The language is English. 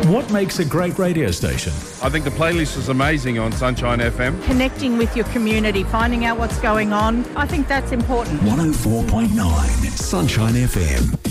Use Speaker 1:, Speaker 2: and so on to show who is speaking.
Speaker 1: What makes a great radio station?
Speaker 2: I think the playlist is amazing on Sunshine FM.
Speaker 3: Connecting with your community, finding out what's going on. I think that's important.
Speaker 4: 104.9 Sunshine FM.